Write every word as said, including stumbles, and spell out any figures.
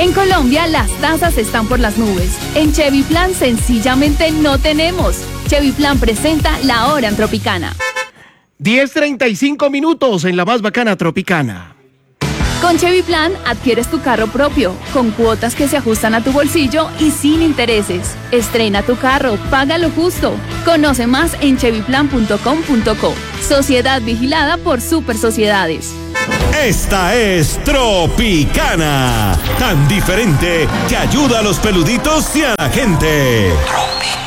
En Colombia las tasas están por las nubes. En Chevy Plan sencillamente no tenemos. Chevy Plan presenta La Hora en Tropicana. diez treinta y cinco minutos en la más bacana Tropicana. Con Chevy Plan adquieres tu carro propio, con cuotas que se ajustan a tu bolsillo y sin intereses. Estrena tu carro, paga lo justo. Conoce más en chevy plan punto com punto co. Sociedad vigilada por Super Sociedades. Esta es Tropicana, tan diferente que ayuda a los peluditos y a la gente. Tropicana.